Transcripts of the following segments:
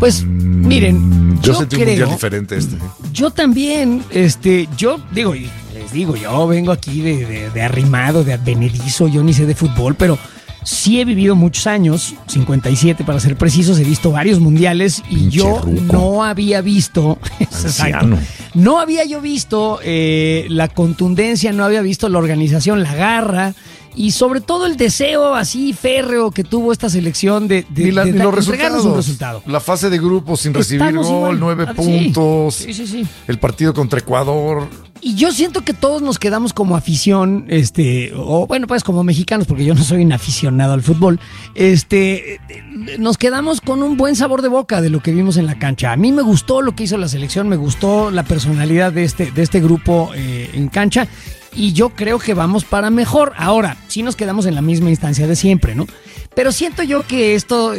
Pues, miren, yo yo sentí creo, un mundial diferente Yo también, yo digo, y les digo, yo vengo aquí de arrimado, de advenedizo, yo ni sé de fútbol, pero sí he vivido muchos años, 57 para ser precisos, he visto varios mundiales y Pinche yo ruco. no había visto, Anciano. no había yo visto la contundencia, no había visto la organización, la garra y sobre todo el deseo así férreo que tuvo esta selección de Ni los entregarnos un resultados. resultado. La fase de grupos sin recibir Estamos gol, igual. 9 Sí. puntos. Sí. El partido contra Ecuador. Y yo siento que todos nos quedamos como afición, o bueno, pues como mexicanos, porque yo no soy un aficionado al fútbol, nos quedamos con un buen sabor de boca de lo que vimos en la cancha. A mí me gustó lo que hizo la selección, me gustó la personalidad de este grupo en cancha, y yo creo que vamos para mejor. Ahora, sí nos quedamos en la misma instancia de siempre, ¿no? Pero siento yo que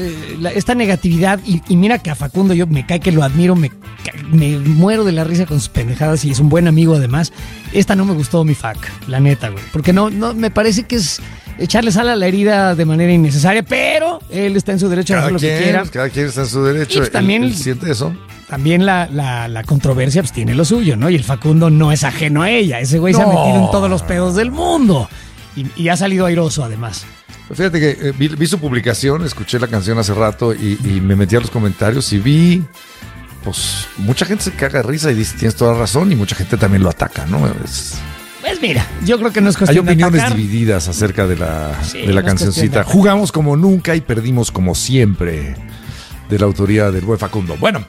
esta negatividad, y mira que a Facundo yo me cae que lo admiro, me muero de la risa con sus pendejadas y es un buen amigo además. Esta no me gustó mi fac, la neta, güey. Porque no me parece que es echarle sal a la herida de manera innecesaria, pero él está en su derecho a hacer lo que quiera. Cada quien está en su derecho. Y pues también él siente eso. También la controversia pues tiene lo suyo, ¿no? Y el Facundo no es ajeno a ella. Ese güey se ha metido en todos los pedos del mundo. Y ha salido airoso además. Fíjate que vi su publicación, escuché la canción hace rato y me metí a los comentarios y vi, pues, mucha gente se caga de risa y dice, tienes toda razón, y mucha gente también lo ataca, ¿no? Pues mira, yo creo que no es Hay cuestión de opiniones atacar. divididas acerca de la Sí, no es cancioncita. cuestión de atacar. Jugamos como nunca y perdimos como siempre, de la autoría del buen Facundo. Bueno,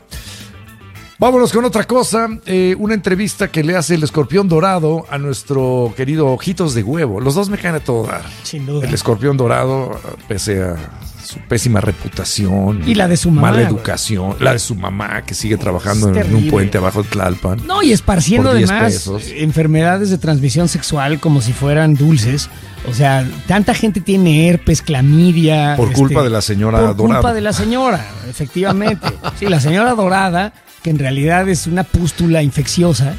vámonos con otra cosa. Una entrevista que le hace el Escorpión Dorado a nuestro querido Ojitos de Huevo. Los dos me caen a todo dar. Sin duda. El Escorpión Dorado, pese a su pésima reputación Y la de su mamá, mala güey. educación, la de su mamá que sigue trabajando en un terrible. puente abajo de Tlalpan. No, y esparciendo Por 10 además pesos. enfermedades de transmisión sexual como si fueran dulces. O sea, tanta gente tiene herpes, clamidia. Por culpa de la señora Por culpa Dorado. de la señora, efectivamente. Sí, la señora Dorada, que en realidad es una pústula infecciosa,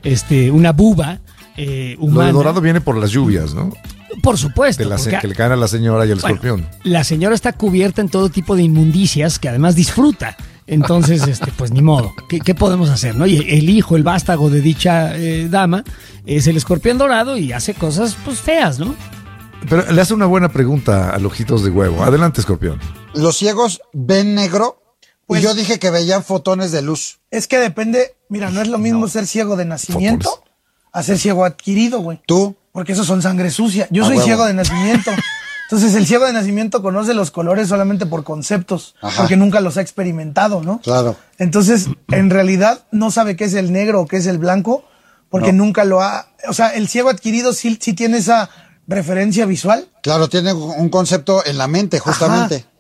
una buba Lo humana. de Dorado viene por las lluvias, ¿no? Por supuesto. Que le caen a la señora y al Bueno, escorpión. la señora está cubierta en todo tipo de inmundicias que además disfruta. Entonces, pues ni modo. ¿Qué podemos hacer, no? Y el hijo, el vástago de dicha dama, es el Escorpión Dorado y hace cosas, pues, feas, ¿no? Pero le hace una buena pregunta al Ojitos de Huevo. Adelante, escorpión. ¿Los ciegos ven negro? Pues- y yo dije que veían fotones de luz. Es que depende, mira, no es lo mismo ser ciego de nacimiento Fotones. a ser ciego adquirido, güey. ¿Tú? Porque esos son sangre sucia. Yo Ah, soy huevo. ciego de nacimiento. Entonces el ciego de nacimiento conoce los colores solamente por conceptos, Ajá. porque nunca los ha experimentado, ¿no? Claro. Entonces, en realidad, no sabe qué es el negro o qué es el blanco, porque nunca lo ha... O sea, el ciego adquirido sí tiene esa referencia visual. Claro, tiene un concepto en la mente, justamente. Ajá,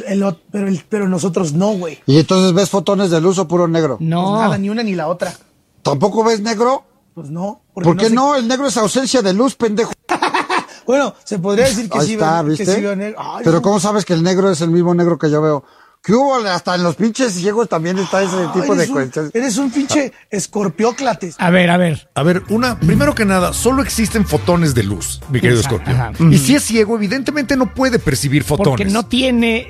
pero nosotros no, güey. ¿Y entonces ves fotones de luz o puro negro? No. Pues nada, ni una ni la otra. ¿Tampoco ves negro? Pues no. porque ¿Por qué sé- no? El negro es ausencia de luz, pendejo. Bueno, se podría decir que Ahí sí está, veo, ¿viste? que sí veo negro. Ay, Pero no. ¿cómo sabes que el negro es el mismo negro que yo veo? ¿Qué hubo? Hasta en los pinches ciegos también está ese tipo de cuestiones. Eres un pinche escorpióclates. A ver. A ver, primero que nada, solo existen fotones de luz, mi querido Exacto, escorpión. ajá. Y si es ciego, evidentemente no puede percibir fotones. Porque no tiene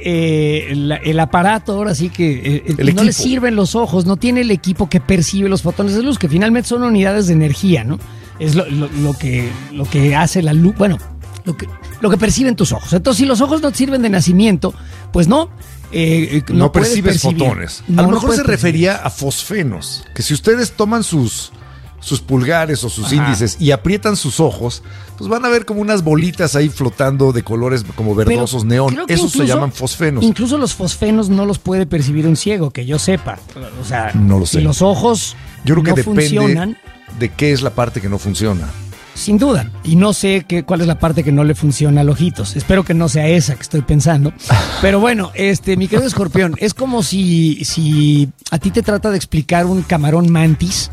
el aparato, ahora sí que El no le equipo. sirven los ojos, no tiene el equipo que percibe los fotones de luz, que finalmente son unidades de energía, ¿no? Es lo que hace la luz, bueno, lo que perciben tus ojos. Entonces, si los ojos no te sirven de nacimiento, pues no. No puedes percibes percibir. fotones. No A lo lo mejor puedes se percibir. refería a fosfenos, que si ustedes toman sus pulgares o sus Ajá. índices y aprietan sus ojos, pues van a ver como unas bolitas ahí flotando de colores como verdosos Pero neón. creo que Esos se incluso- llaman fosfenos. Incluso los fosfenos no los puede percibir un ciego, que yo sepa. O sea, No lo sé. si los ojos Yo creo que no depende funcionan, de qué es la parte que no funciona. sin duda. Y no sé cuál es la parte que no le funciona al Ojitos. Espero que no sea esa que estoy pensando. Pero bueno, mi querido escorpión, es como si a ti te trata de explicar un camarón mantis,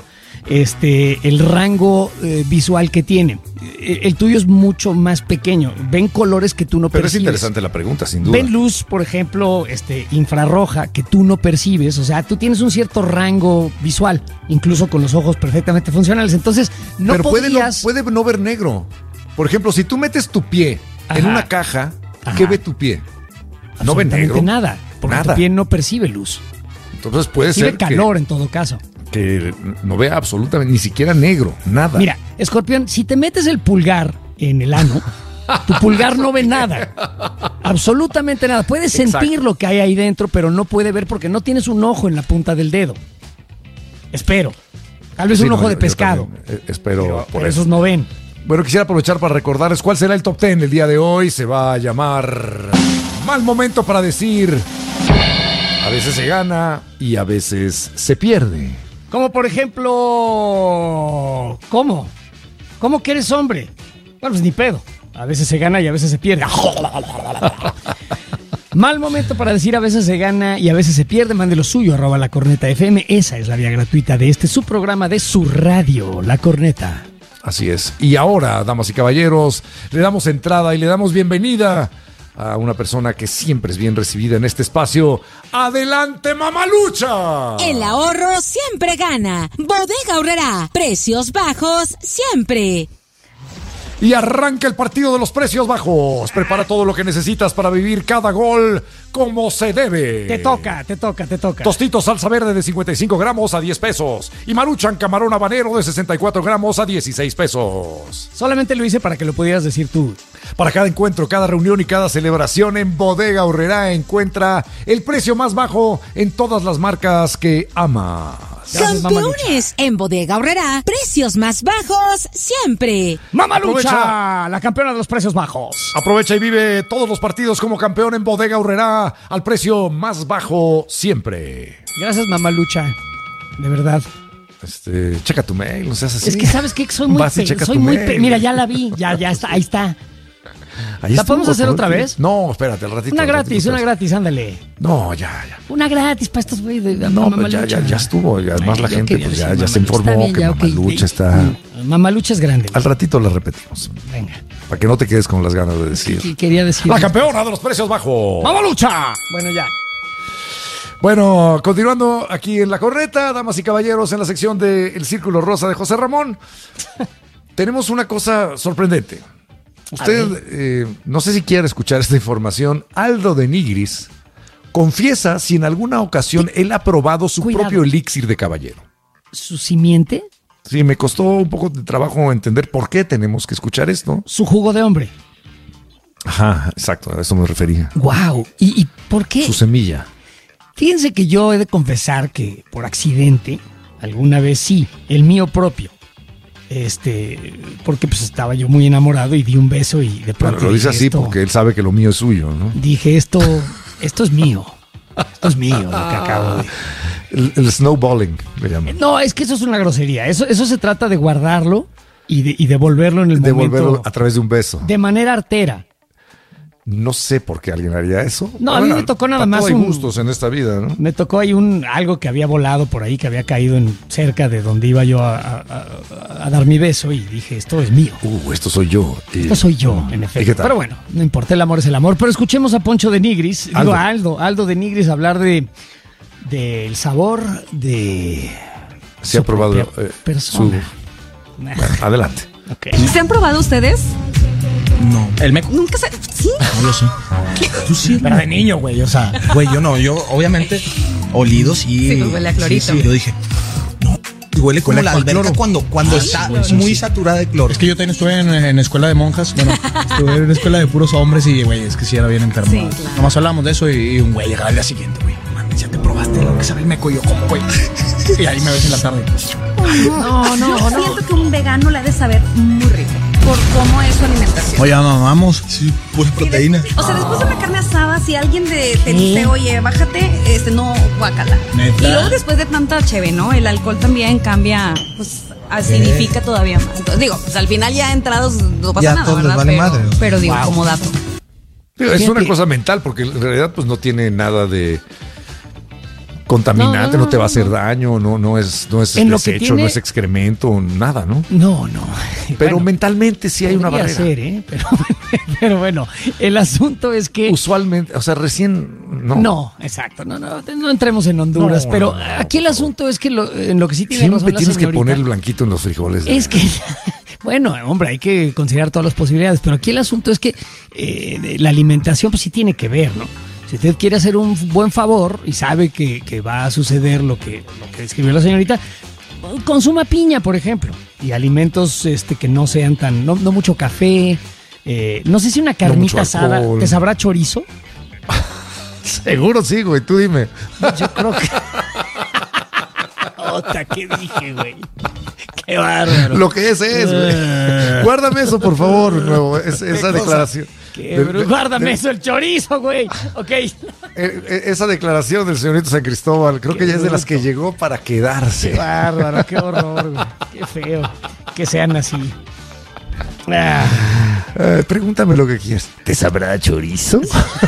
el rango visual que tiene. El tuyo es mucho más pequeño. Ven colores que tú no Pero es percibes. interesante la pregunta, sin duda. Ven luz, por ejemplo, infrarroja, que tú no percibes. O sea, tú tienes un cierto rango visual, incluso con los ojos perfectamente funcionales. Entonces, no Pero podrías... puede no ver negro. Por ejemplo, si tú metes tu pie en Ajá. una caja, Ajá. ¿qué ve tu pie? No ve absolutamente negro. nada, porque Nada. tu piel no percibe luz. Entonces puede Recibe ser calor en todo caso. que no vea absolutamente, ni siquiera negro, nada. Mira, Escorpión, si te metes el pulgar en el ano, tu pulgar no ve nada. Absolutamente nada. Puedes sentir lo que hay ahí dentro, pero no puede ver porque no tienes un ojo en la punta del dedo. Espero. Tal vez Sí, un no, ojo de yo pescado. también, espero por Pero eso. esos no ven. Bueno, quisiera aprovechar para recordarles cuál será el top 10 del día de hoy. Se va a llamar Mal Momento para Decir. A veces se gana y a veces se pierde. Como por ejemplo... ¿Cómo? ¿Cómo que eres hombre? Bueno, pues ni pedo. A veces se gana y a veces se pierde. Mal momento para decir a veces se gana y a veces se pierde. Mande lo suyo, @lacorneta.fm. Esa es la vía gratuita de su programa de su radio, La Corneta. Así es. Y ahora, damas y caballeros, le damos entrada y le damos bienvenida a una persona que siempre es bien recibida en este espacio. ¡Adelante, Mamalucha! El ahorro siempre gana. Bodega Aurrerá. Precios bajos siempre. Y arranca el partido de los precios bajos. Prepara todo lo que necesitas para vivir cada gol como se debe. Te toca. Tostitos salsa verde de 55 gramos a 10 pesos. Y Maruchan camarón habanero de 64 gramos a 16 pesos. Solamente lo hice para que lo pudieras decir tú. Para cada encuentro, cada reunión y cada celebración en Bodega Aurrerá encuentra el precio más bajo en todas las marcas que ama. Gracias, Campeones en Bodega Aurrerá. Precios más bajos siempre. ¡Mamalucha! Aprovecha. La campeona de los precios bajos. Aprovecha y vive todos los partidos como campeón en Bodega Aurrerá al precio más bajo siempre. Gracias, Mamalucha. De verdad. Checa tu mail, no seas así. Es que sabes que soy muy Vas y checas soy tu muy mail. mira, ya la vi, ya está, ahí está. Ahí ¿La estuvo, podemos hacer por otra último. vez? No, espérate, al ratito. Una al ratito, gratis, espérate. ándale. No, ya. Una gratis para estos güeyes de No, Mamalucha. ya estuvo. Y además la Yo gente quería pues, decir ya se Mamalucha. informó Está bien, que ya, ok. Mamalucha está... Mamalucha es grande. Al ratito la repetimos. Venga. Para que no te quedes con las ganas de decir. Quería decir. La campeona de los precios bajos. ¡Mamalucha! Bueno, ya. Bueno, continuando aquí en La Corneta, damas y caballeros, en la sección de El Círculo Rosa de José Ramón, tenemos una cosa sorprendente. Usted, no sé si quiere escuchar esta información. Aldo de Nigris confiesa si en alguna ocasión él ha probado su Cuidado. propio elixir de caballero. ¿Su simiente? Sí, me costó un poco de trabajo entender por qué tenemos que escuchar esto. ¿Su jugo de hombre? Ajá, exacto, a eso me refería. ¡Guau! ¿Y por qué? Su semilla. Fíjense que yo he de confesar que por accidente, alguna vez sí, el mío propio. Porque pues estaba yo muy enamorado y di un beso y de pronto Bueno, lo dice dije, así esto- porque él sabe que lo mío es suyo, ¿no? Dije, esto es mío. Esto es mío, lo que acabo de... El snowballing, le llaman. No, es que eso es una grosería. Eso se trata de guardarlo y devolverlo en el Devolverlo momento a través de un beso. de manera artera. No sé por qué alguien haría eso. No, a mí me tocó nada para más todo hay un- gustos en esta vida, ¿no? Me tocó ahí algo que había volado por ahí, que había caído cerca de donde iba yo a dar mi beso y dije, esto es mío. Esto soy yo. Esto soy yo, en ¿Y efecto. qué tal? Pero bueno, no importa, el amor es el amor. Pero escuchemos a Poncho de Nigris, Aldo. digo a Aldo de Nigris hablar del sabor de Se ha su probado propia persona. Bueno, adelante. Ok. ¿Se han probado ustedes? No. ¿El meco? Nunca se... ¿Sí? No, yo sí. Tú sí. Pero de niño, güey, o sea. Güey, yo no. Yo, obviamente, olidos y... Sí, pues huele a clorito. Sí, yo dije, no. Y huele como Huele la a alberca cloro. cuando está muy saturada de cloro. Es que yo también estuve en escuela de monjas. Bueno, estuve en escuela de puros hombres y, güey, es que sí era bien enfermo. Sí, claro. Nomás hablábamos de eso y un güey llegaba al día siguiente, güey. Mames, ya te probaste lo que sabe el meco. Y yo, ¿cómo, güey? Y ahí me ves en la tarde. Yo siento que un vegano le ha de saber muy rico por cómo es su alimentación. Oye, mamamos. Sí, pura proteína. O sea, después de una carne asada, si alguien te dice, oye, bájate, no, guácala. ¿Neta? Y luego después de tanta cheve, ¿no? El alcohol también cambia, pues, acidifica todavía más. Entonces, digo, pues al final ya entrados no pasa Ya nada, todos les ¿verdad? vale madre. Pero digo, como dato. Digo, es Fíjate. una cosa mental porque en realidad pues no tiene nada de contaminante, no te va a hacer daño, no es En lo que desecho, tiene- no es excremento, nada, ¿no? No. Pero Bueno, mentalmente sí hay una podría barrera. ser, ¿eh? Pero bueno, el asunto es que... Usualmente, o sea, recién No, exacto, no entremos en Honduras, No, pero no, aquí el asunto es que en lo que sí tiene siempre razón la tienes que señorita poner el blanquito en los frijoles. es que, bueno, hombre, hay que considerar todas las posibilidades, pero aquí el asunto es que la alimentación pues sí tiene que ver, ¿no? Si usted quiere hacer un buen favor y sabe que va a suceder lo que describió la señorita, consuma piña, por ejemplo, y alimentos que no sean no mucho café. No sé si una carnita asada, alcohol. ¿te sabrá chorizo? Seguro sí, güey, tú dime. Yo creo que... Ota, ¿qué dije, güey? Qué bárbaro. Lo que es, güey. Guárdame eso, por favor, nuevo, esa declaración. Guárdame eso, el chorizo, güey. Ok. Esa declaración del señorito San Cristóbal, creo que ya es de las que llegó para quedarse. Qué bárbaro, qué horror, güey. Qué feo que sean así. Pregúntame lo que quieras. ¿Te sabrá chorizo?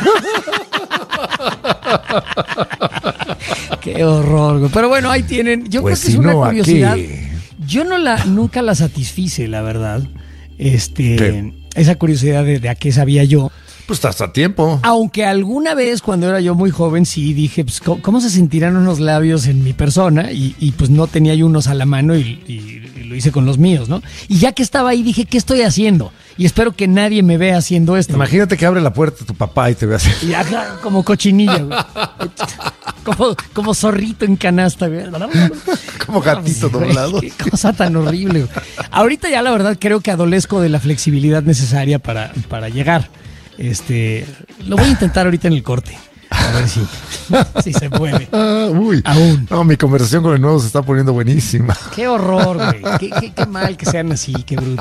Qué horror, güey. Pero bueno, ahí tienen. Yo Pues creo que si es una no, ¿a curiosidad. qué? Yo nunca la satisfice, la verdad. ¿Qué? Esa curiosidad de a qué sabía yo. Pues hasta a tiempo. Aunque alguna vez cuando era yo muy joven sí dije, pues, ¿cómo se sentirán unos labios en mi persona? Y pues no tenía yo unos a la mano y lo hice con los míos, ¿no? Y ya que estaba ahí dije, ¿qué estoy haciendo? Y espero que nadie me vea haciendo esto. Imagínate que abre la puerta tu papá y te ve así. Y acá, como cochinilla, güey. Como zorrito en canasta, güey. Como gatito Güey, doblado. Qué cosa tan horrible, güey. Ahorita ya la verdad creo que adolezco de la flexibilidad necesaria para llegar. Lo voy a intentar ahorita en el corte. A ver si se puede. Uy. Aún. No, mi conversación con el nuevo se está poniendo buenísima. Qué horror, güey. Qué mal que sean así, qué bruto.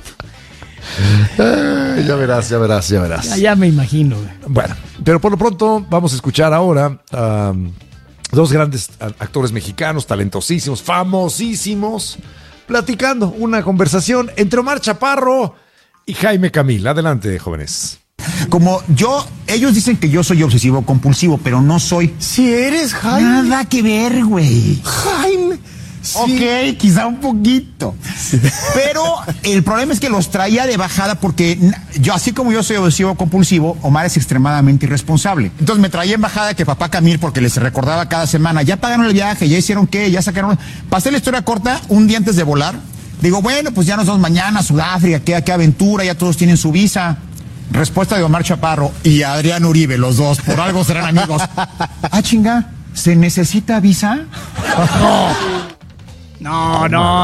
Ya verás. Ya me imagino, güey. Bueno, pero por lo pronto vamos a escuchar ahora a dos grandes actores mexicanos, talentosísimos, famosísimos, platicando una conversación entre Omar Chaparro y Jaime Camil. Adelante, jóvenes. Como ellos dicen que yo soy obsesivo compulsivo, pero no soy. Si eres Jaime. Nada que ver, güey. Jaime. Sí. Ok, quizá un poquito. Pero el problema es que los traía de bajada porque así como yo soy obsesivo compulsivo, Omar es extremadamente irresponsable. Entonces me traía en bajada que papá Camil, porque les recordaba cada semana, ya pagaron el viaje, ya hicieron qué, ya sacaron. Pasé la historia corta un día antes de volar. Digo, bueno, pues ya nos vamos mañana a Sudáfrica, qué aventura, ya todos tienen su visa. Respuesta de Omar Chaparro y Adrián Uribe, los dos, por algo serán amigos. Ah, chinga, ¿se necesita visa? No.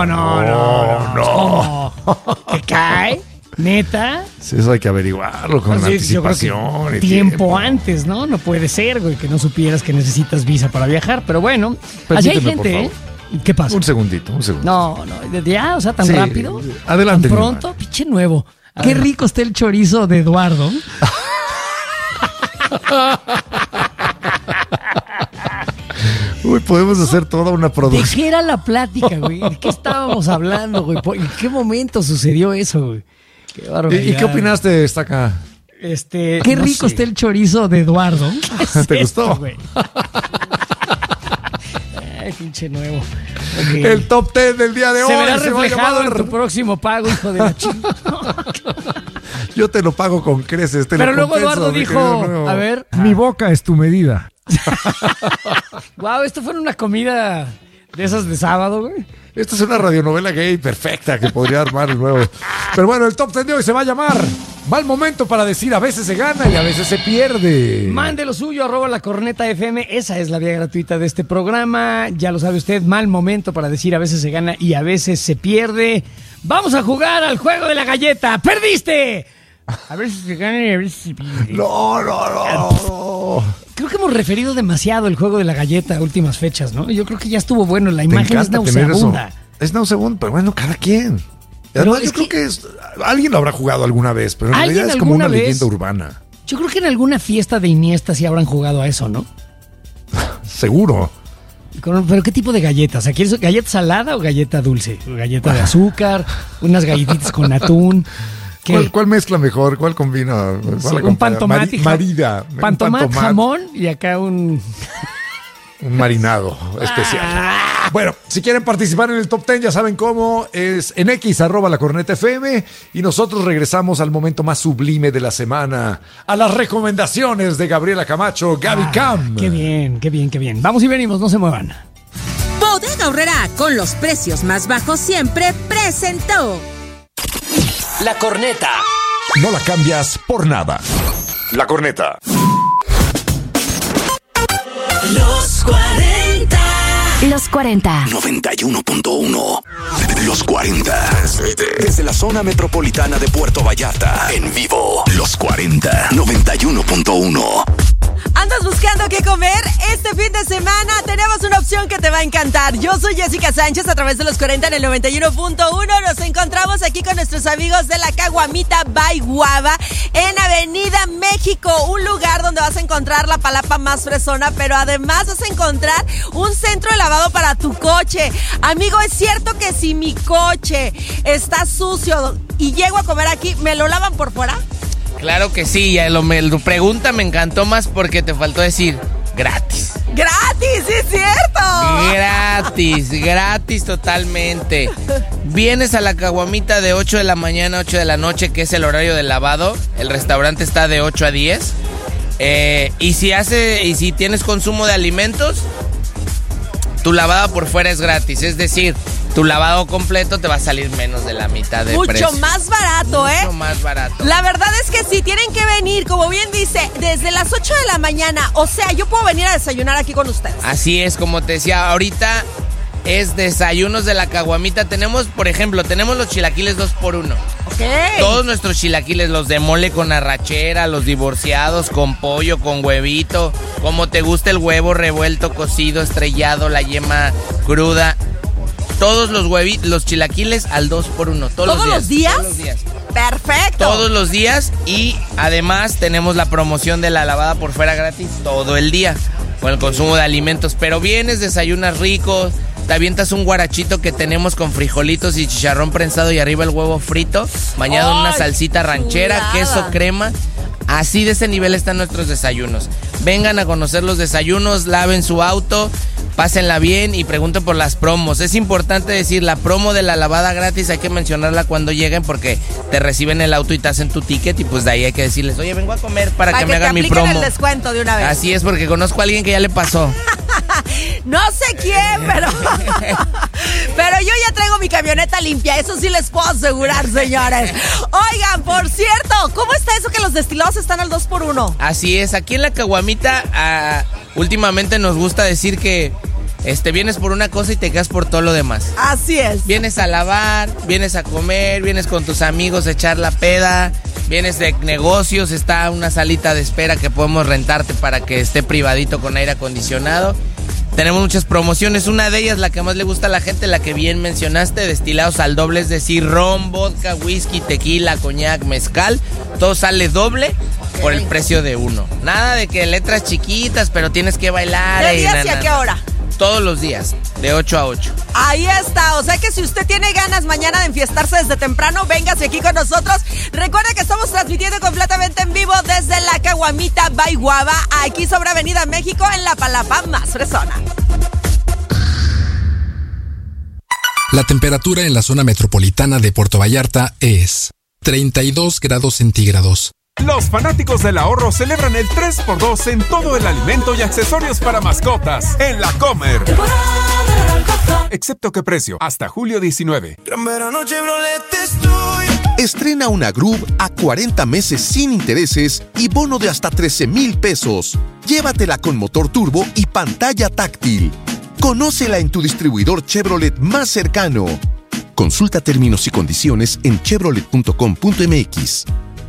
¿Cómo? ¿Te cae? ¿Neta? Sí, eso hay que averiguarlo con Sí, anticipación. y tiempo antes, ¿no? No puede ser, güey, que no supieras que necesitas visa para viajar. Pero bueno, allá hay Permíteme, por gente, favor. ¿Qué pasa? Un segundito. No, ya, o sea, tan Sí, rápido. adelante, Tan mi pronto, pinche nuevo. Qué rico está el chorizo de Eduardo. Uy, podemos hacer toda una ¿De producción. qué era la plática, güey? ¿De qué estábamos hablando, güey? ¿En qué momento sucedió eso, güey? Qué barbaridad. ¿Y qué opinaste de esta acá? Qué no rico sé. está el chorizo de Eduardo. ¿Qué es ¿Te gustó? esto, güey? Ay, pinche nuevo. Ok. El top 10 del día de hoy. Se verá va a reflejado en llamar. tu próximo pago, hijo de la chingada. Yo te lo pago con creces. Te Pero lo luego compenso, Eduardo mi dijo, querido nuevo. a ver, Mi boca es tu medida. wow, esto fue una comida de esas de sábado, güey. Esta es una radionovela gay perfecta que podría armar el nuevo. Pero bueno, el top 10 de hoy se va a llamar Mal Momento para decir a veces se gana y a veces se pierde. Mande lo suyo, @lacorneta_fm. Esa es la vía gratuita de este programa. Ya lo sabe usted, mal momento para decir a veces se gana y a veces se pierde. Vamos a jugar al juego de la galleta. ¡Perdiste! A veces se gana y a veces se pierde. No. Creo que hemos referido demasiado el juego de la galleta a últimas fechas, ¿no? Yo creo que ya estuvo bueno. La imagen es encanta tener nauseabunda. eso. Es nauseabunda, pero bueno, cada quien. Pero Además, yo creo que alguien lo habrá jugado alguna vez, pero en ¿Alguien realidad es como alguna una vez? leyenda urbana. Yo creo que en alguna fiesta de Iniesta sí habrán jugado a eso, ¿no? Seguro. ¿Pero qué tipo de galletas? ¿Quieres galleta salada o galleta dulce? ¿O galleta de azúcar? ¿Unas galletitas con atún? ¿Qué? ¿Cuál mezcla mejor? ¿Cuál combina? ¿Cuál Sí, un acompaña? pantomate. Marida. Pantomat, jamón y acá un marinado especial. Bueno, si quieren participar en el top 10, ya saben cómo. Es en X, @lacornetafm. Y nosotros regresamos al momento más sublime de la semana. A las recomendaciones de Gabriela Camacho, Gaby Cam. Qué bien, qué bien, qué bien. Vamos y venimos, no se muevan. Bodega Aurrerá, con los precios más bajos siempre, presentó La Corneta. No la cambias por nada. La Corneta. 40. 91.1. Los 40. Desde la zona metropolitana de Puerto Vallarta. En vivo. Los 40. 91.1. ¿Andas buscando qué comer? Este fin de semana tenemos una opción que te va a encantar. Yo soy Jessica Sánchez a través de los 40 en el 91.1. Nos encontramos aquí con nuestros amigos de la Caguamita by Guava en Avenida México, un lugar donde vas a encontrar la palapa más fresona, pero además vas a encontrar un centro de lavado para tu coche. Amigo, ¿es cierto que si mi coche está sucio y llego a comer aquí, me lo lavan por fuera? Claro que sí, ya lo pregunta, me encantó más porque te faltó decir gratis. ¡Gratis, sí es cierto! Gratis totalmente. Vienes a la Caguamita de 8 de la mañana a 8 de la noche, que es el horario del lavado. El restaurante está de 8 a 10. Y si tienes consumo de alimentos, tu lavada por fuera es gratis. Es decir, tu lavado completo te va a salir menos de la mitad de precio. Mucho más barato, ¿eh? Mucho más barato. La verdad es que sí, tienen que venir, como bien dice, desde las 8 de la mañana. O sea, yo puedo venir a desayunar aquí con ustedes. Así es, como te decía, ahorita es desayunos de la Caguamita. Tenemos, por ejemplo, los chilaquiles 2x1. Ok. Todos nuestros chilaquiles, los de mole con arrachera, los divorciados, con pollo, con huevito, como te gusta el huevo revuelto, cocido, estrellado, la yema cruda. Todos los chilaquiles al 2x1. ¿Todos los días? Todos los días. Perfecto. Todos los días, y además tenemos la promoción de la lavada por fuera gratis todo el día con el consumo de alimentos. Pero vienes, desayunas ricos, te avientas un guarachito que tenemos con frijolitos y chicharrón prensado y arriba el huevo frito, bañado en una salsita ranchera, chulada. queso, crema. Así de ese nivel están nuestros desayunos. Vengan a conocer los desayunos, laven su auto, pásenla bien y pregunten por las promos. Es importante decir, la promo de la lavada gratis hay que mencionarla cuando lleguen, porque te reciben el auto y te hacen tu ticket, y pues de ahí hay que decirles, oye, vengo a comer para que me hagan mi promo. el descuento de una vez. Así es, porque conozco a alguien que ya le pasó. No sé quién, pero yo ya traigo mi camioneta limpia, eso sí les puedo asegurar, señores. Oigan, por cierto, ¿cómo está eso que los destilados están al 2x1? Así es, aquí en la Caguamita últimamente nos gusta decir que vienes por una cosa y te quedas por todo lo demás. Así es. Vienes a lavar, vienes a comer, vienes con tus amigos a echar la peda, vienes de negocios, está una salita de espera que podemos rentarte para que esté privadito con aire acondicionado. Tenemos muchas promociones, una de ellas, la que más le gusta a la gente, la que bien mencionaste, destilados al doble, es decir, ron, vodka, whisky, tequila, coñac, mezcal, todo sale doble por el precio de uno. Nada de que letras chiquitas, pero tienes que bailar. ¿Qué días y a qué hora? Todos los días, de 8 a 8. Ahí está, o sea que si usted tiene ganas mañana de enfiestarse desde temprano, véngase aquí con nosotros. Recuerda que estamos transmitiendo completamente en vivo desde la Caguamita by Guava, aquí sobre Avenida México, en la palapa más fresona. La temperatura en la zona metropolitana de Puerto Vallarta es 32 grados centígrados. Los fanáticos del ahorro celebran el 3x2 en todo el alimento y accesorios para mascotas en La Comer. Excepto que precio, hasta julio 19. Estrena una Groove a 40 meses sin intereses y bono de hasta 13,000 pesos. Llévatela con motor turbo y pantalla táctil. Conócela en tu distribuidor Chevrolet más cercano. Consulta términos y condiciones en chevrolet.com.mx.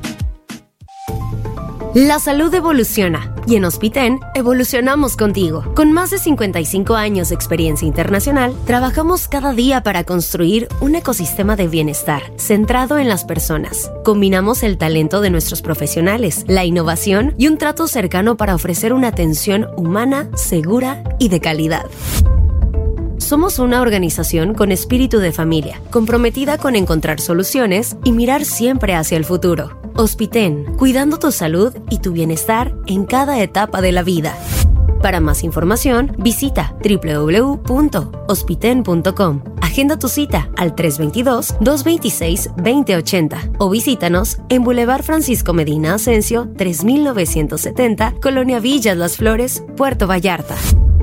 La salud evoluciona y en Hospiten evolucionamos contigo. Con más de 55 años de experiencia internacional, trabajamos cada día para construir un ecosistema de bienestar centrado en las personas. Combinamos el talento de nuestros profesionales, la innovación y un trato cercano para ofrecer una atención humana, segura y de calidad. Somos una organización con espíritu de familia, comprometida con encontrar soluciones y mirar siempre hacia el futuro. Hospiten, cuidando tu salud y tu bienestar en cada etapa de la vida. Para más información, visita www.hospiten.com. Agenda tu cita al 322-226-2080 o visítanos en Boulevard Francisco Medina Ascencio, 3970, Colonia Villas Las Flores, Puerto Vallarta.